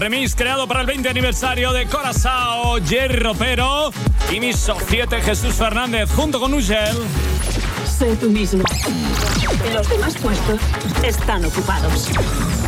Remix creado para el 20 aniversario de Corazao, Jerry Ropero y mi societe Jesús Fernández junto con Ugel. Sé tú mismo. Los demás puestos están ocupados.